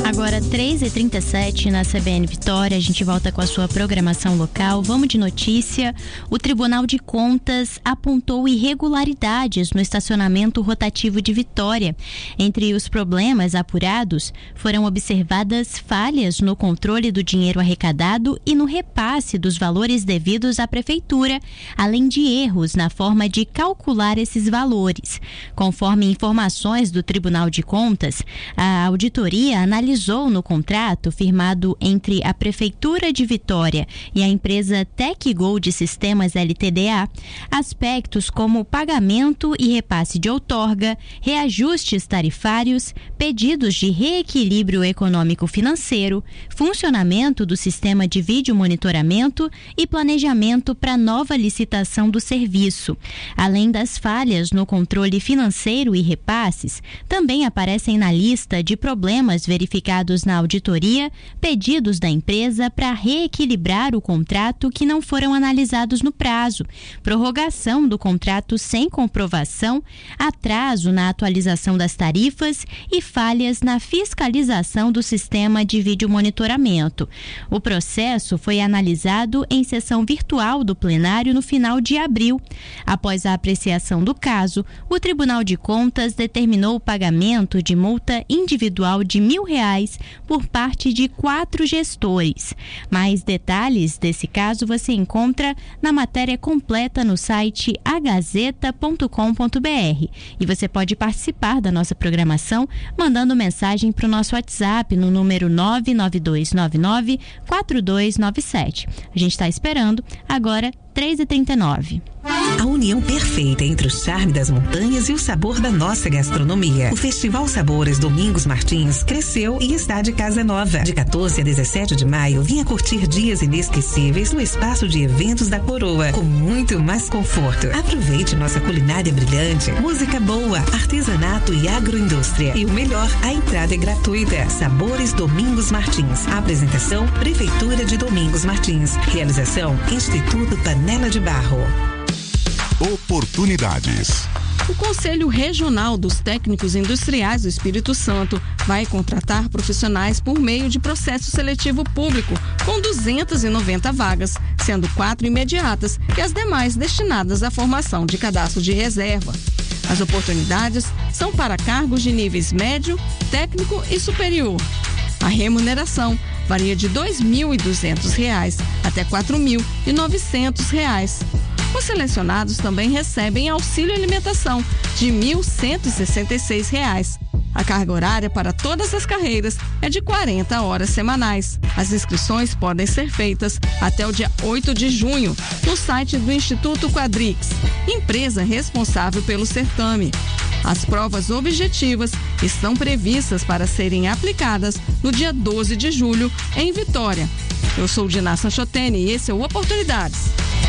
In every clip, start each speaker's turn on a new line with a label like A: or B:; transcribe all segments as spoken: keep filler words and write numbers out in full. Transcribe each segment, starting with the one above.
A: Agora, três e trinta e sete na C B N Vitória, a gente volta com a sua programação local. Vamos de notícia. O Tribunal de Contas apontou irregularidades no estacionamento rotativo de Vitória. Entre os problemas apurados, foram observadas falhas no controle do dinheiro arrecadado e no repasse dos valores devidos à Prefeitura, além de erros na forma de calcular esses valores. Conforme informações do Tribunal de Contas, a auditoria analisou no contrato firmado entre a Prefeitura de Vitória e a empresa Tec Gold Sistemas L T D A aspectos como pagamento e repasse de outorga, reajustes tarifários, pedidos de reequilíbrio econômico-financeiro, funcionamento do sistema de vídeo monitoramento e planejamento para nova licitação do serviço. Além das falhas no controle financeiro e repasses, também aparecem na lista de problemas verificados na auditoria, pedidos da empresa para reequilibrar o contrato que não foram analisados no prazo, prorrogação do contrato sem comprovação, atraso na atualização das tarifas e falhas na fiscalização do sistema de vídeo monitoramento. O processo foi analisado em sessão virtual do plenário no final de abril. Após a apreciação do caso, o Tribunal de Contas determinou o pagamento de multa individual de mil reais por parte de quatro gestores. Mais detalhes desse caso você encontra na matéria completa no site a gazeta ponto com ponto b r. E você pode participar da nossa programação mandando mensagem para o nosso WhatsApp no número nove nove dois nove nove quatro dois nove sete. A gente está esperando. Agora, três e trinta e nove.
B: A união perfeita entre o charme das montanhas e o sabor da nossa gastronomia. O Festival Sabores Domingos Martins cresceu e está de casa nova. De quatorze a dezessete de maio, venha curtir dias inesquecíveis no espaço de eventos da Coroa, com muito mais conforto. Aproveite nossa culinária brilhante, música boa, artesanato e agroindústria. E o melhor, a entrada é gratuita. Sabores Domingos Martins. Apresentação, Prefeitura de Domingos Martins. Realização, Instituto Panela de Barro.
C: Oportunidades.
D: O Conselho Regional dos Técnicos Industriais do Espírito Santo vai contratar profissionais por meio de processo seletivo público, com duzentas e noventa vagas, sendo quatro imediatas e as demais destinadas à formação de cadastro de reserva. As oportunidades são para cargos de níveis médio, técnico e superior. A remuneração varia de dois mil e duzentos reais até quatro mil e novecentos reais. Os selecionados também recebem auxílio alimentação de mil cento e sessenta e seis reais. A carga horária para todas as carreiras é de quarenta horas semanais. As inscrições podem ser feitas até o dia oito de junho no site do Instituto Quadrix, empresa responsável pelo certame. As provas objetivas estão previstas para serem aplicadas no dia doze de julho em Vitória. Eu sou Diná Sanchotene e esse é o Oportunidades.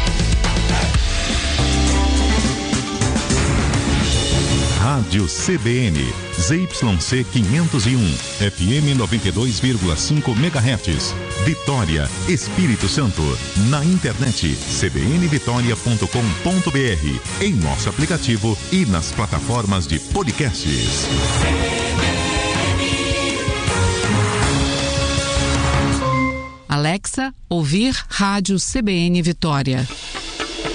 C: Rádio C B N, Z Y C quinhentos e um, F M noventa e dois vírgula cinco megahertz, Vitória, Espírito Santo. Na internet, c b n vitória ponto com ponto b r, em nosso aplicativo e nas plataformas de podcasts.
E: Alexa, ouvir Rádio C B N Vitória.